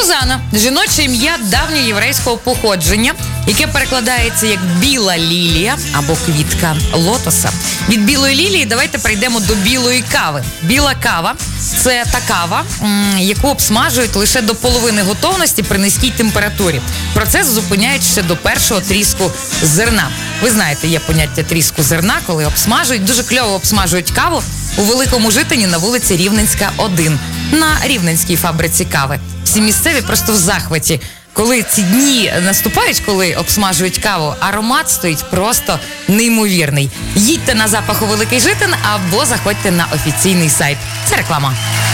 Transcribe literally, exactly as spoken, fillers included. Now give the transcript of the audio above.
Сюзанна – жіноче ім'я давньоєврейського походження, яке перекладається як біла лілія або квітка лотоса. Від білої лілії давайте перейдемо до білої кави. Біла кава – це та кава, яку обсмажують лише до половини готовності при низькій температурі. Процес зупиняють ще до першого тріску зерна. Ви знаєте, є поняття тріску зерна, коли обсмажують. Дуже кльово обсмажують каву у Великому Житині на вулиці Рівненська, один, на Рівненській фабриці кави. Всі місцеві просто в захваті. Коли ці дні наступають, коли обсмажують каву, аромат стоїть просто неймовірний. Їдьте на запах у Великий Житин або заходьте на офіційний сайт. Це реклама.